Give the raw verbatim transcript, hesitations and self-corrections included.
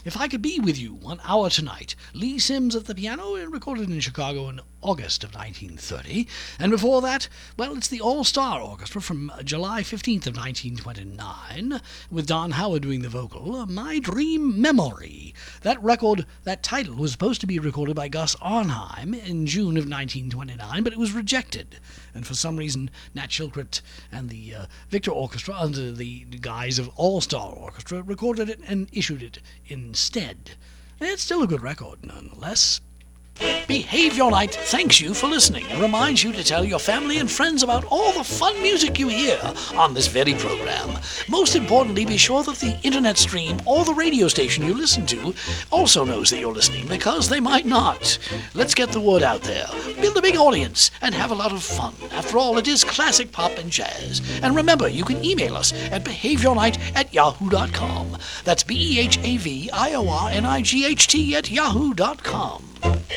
If I Could Be With You, One Hour Tonight. Lee Sims at the piano, recorded in Chicago in August of nineteen thirty. And before that, well, it's the All-Star Orchestra from July fifteenth of nineteen twenty-nine, with Don Howard doing the vocal, My Dream Memory. That record, that title, was supposed to be recorded by Gus Arnheim in June of nineteen twenty-nine, but it was rejected. And for some reason, Nat Shilkret and the uh, Victor Orchestra, under the guise of All-Star Orchestra, recorded it and issued it instead. And it's still a good record, nonetheless. Behavior Night thanks you for listening and reminds you to tell your family and friends about all the fun music you hear on this very program. Most importantly, be sure that the internet stream or the radio station you listen to also knows that you're listening, because they might not. Let's get the word out there, build a big audience, and have a lot of fun. After all, it is classic pop and jazz. And remember, you can email us at behaviornight at yahoo dot com. That's B E H A V I O R N I G H T at yahoo dot com.